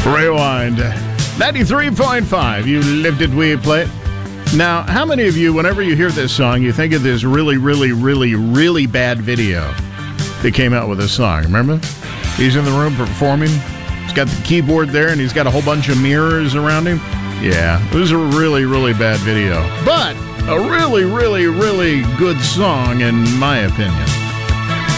Rewind. 93.5. You lived it, we play it. Now, how many of you, whenever you hear this song, you think of this really, really, really, really bad video that came out with this song? Remember? He's in the room performing. He's got the keyboard there, and he's got a whole bunch of mirrors around him. Yeah, it was a really, really bad video. But a really, really, really good song, in my opinion.